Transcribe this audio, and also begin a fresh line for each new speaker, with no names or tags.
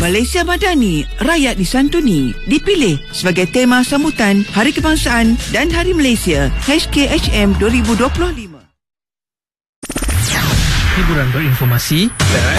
Malaysia Madani, Rakyat Disantuni dipilih sebagai tema sambutan Hari Kebangsaan dan Hari Malaysia HKHM 2025.
Hiburan berinformasi